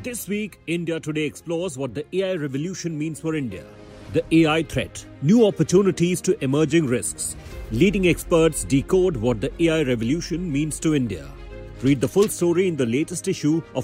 This week, India Today explores what the AI revolution means for India. The AI threat, new opportunities to emerging risks. Leading experts decode what the AI revolution means to India. Read the full story in the latest issue of